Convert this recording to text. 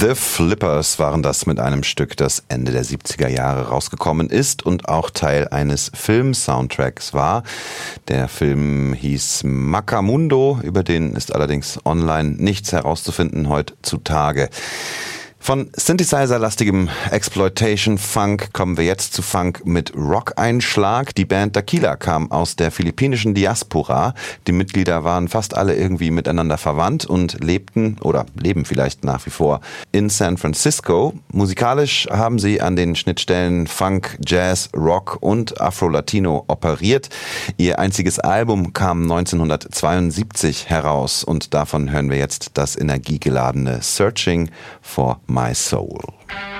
The Flippers waren das mit einem Stück, das Ende der 70er Jahre rausgekommen ist und auch Teil eines Film-Soundtracks war. Der Film hieß Macamundo, über den ist allerdings online nichts herauszufinden heutzutage. Von Synthesizer-lastigem Exploitation-Funk kommen wir jetzt zu Funk mit Rock-Einschlag. Die Band Daquila kam aus der philippinischen Diaspora. Die Mitglieder waren fast alle irgendwie miteinander verwandt und lebten oder leben vielleicht nach wie vor in San Francisco. Musikalisch haben sie an den Schnittstellen Funk, Jazz, Rock und Afro-Latino operiert. Ihr einziges Album kam 1972 heraus und davon hören wir jetzt das energiegeladene Searching for My Soul.